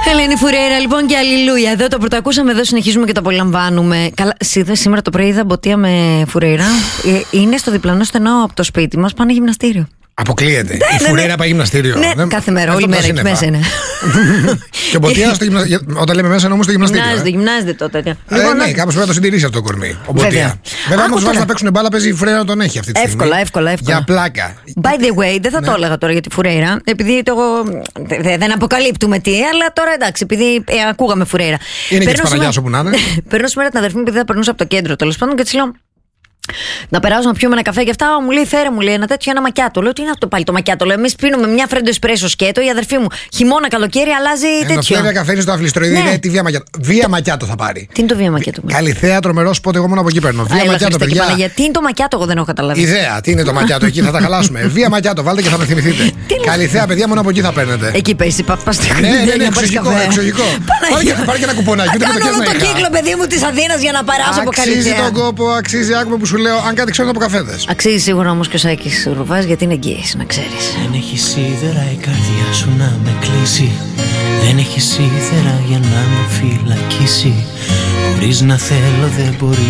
Ελένη Φουρέιρα, λοιπόν, και αλληλούια. Εδώ το πρωτοακούσαμε, εδώ συνεχίζουμε και το απολαμβάνουμε. Καλά, σήμερα το πρωί είδα Μποτία με Φουρέιρα. Είναι στο διπλανό στενό από το σπίτι μας, πάνε γυμναστήριο. Αποκλείεται. Η Φουρέιρα πάει γυμναστήριο. Ναι, κάθε μέρα, όλη μέρα εκεί μέσα είναι. Και ο Μποτία, όταν λέμε μέσα, όμως στο γυμναστήριο. Γυμνάζεται τότε. Ναι, κάπως πρέπει να το συντηρήσει αυτό το κορμί. Βέβαια, άμα του βάζει να παίξουν μπάλα, παίζει η Φουρέιρα να τον έχει αυτή τη στιγμή. Εύκολα. Για πλάκα. By the way, δεν θα το έλεγα τώρα για τη Φουρέιρα, επειδή δεν αποκαλύπτουμε τι, αλλά τώρα εντάξει, επειδή ακούγαμε Φουρέιρα. Είναι και τη Παναγιά όπου να είναι. Παίρνω σήμερα την αδερφή μου, επειδή θα περνούσα από το κέντρο τέλος πάντων, και τη λέω να περάσω να πιούμε ένα καφέ και αυτά. Μου λέει, φέρε μου, λέει, ένα τέτοιο, ένα μακιάτο. Λέω, τι είναι αυτό πάλι το μακιάτο? Λέω, εμείς πίνουμε μια φρέντο εσπρέσο σκέτο. Η αδερφή μου χειμώνα, καλοκαίρι αλλάζει τέτοιο. Το καφέ είναι στο αφλιστροειδή, είναι τη βία μακιάτο. Βία μακιάτο θα πάρει. Τι είναι το βία μακιάτο? Καλυθέα, τρομερό σπότ, εγώ μόνο από εκεί παίρνω. Βία μακιάτο, παιδιά. Τι είναι το μακιάτο, εγώ δεν έχω καταλάβει. Ιδέα, τι είναι το μακιάτο, εκεί θα τα χαλάσουμε. Βία μακιάτο, βάλτε και θα με θυμηθείτε. Καλυθέα, παιδιά, μόνο από εκεί θα παίρνετε. Εκεί πέσει, ναι, εξωγικό. Πάρε και ένα κουπονάκι. Κάνω το κύκλο, παιδί μου, τη Αθήνα για να περάσω από Καλυθέα. Αξίζει τον κόπο, αξίζει, άκουμε που σου λέω, αν κάτι ξέρω από καφέδες. Αξίζει σίγουρα όμως και ο Σάκης Ρουβάς, γιατί είναι γκέις, να ξέρεις. Δεν έχει σίδερα η καρδιά σου να με κλείσει. Δεν έχει σίδερα για να με φυλακίσει. Χωρίς να θέλω δεν μπορεί